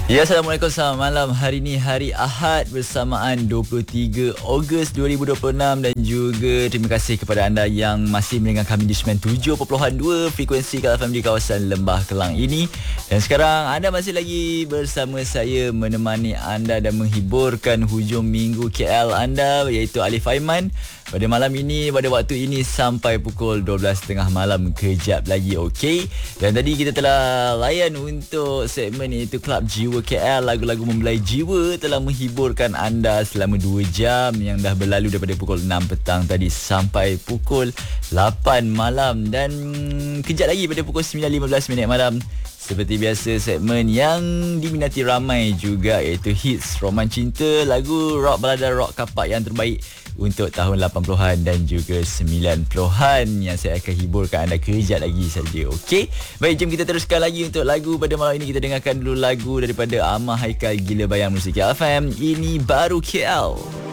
Ya, Assalamualaikum, selamat malam. Hari ini hari Ahad bersamaan 23 Ogos 2026 dan juga terima kasih kepada anda yang masih mendengar kami di 97.2 frekuensi Kala FM di kawasan Lembah Kelang ini. Dan sekarang anda masih lagi bersama saya menemani anda dan menghiburkan hujung minggu KL anda, iaitu Alif Aiman. Pada malam ini, pada waktu ini sampai pukul 12.30 malam kejap lagi, okey? Dan tadi kita telah layan untuk segmen iaitu Klub Jiwa KL. Lagu-lagu membelai jiwa telah menghiburkan anda selama 2 jam yang dah berlalu daripada pukul 6 petang tadi sampai pukul 8 malam. Dan kejap lagi pada pukul 9.15 malam, seperti biasa, segmen yang diminati ramai juga iaitu Hits Roman Cinta, lagu rock balada rock kapak yang terbaik untuk tahun 80-an dan juga 90-an yang saya akan hiburkan anda kejap lagi saja. Okey, baik, jom kita teruskan lagi untuk lagu pada malam ini. Kita dengarkan dulu lagu daripada Amar Haikal, Gila Bayang Musik KL FM. Ini baru KL.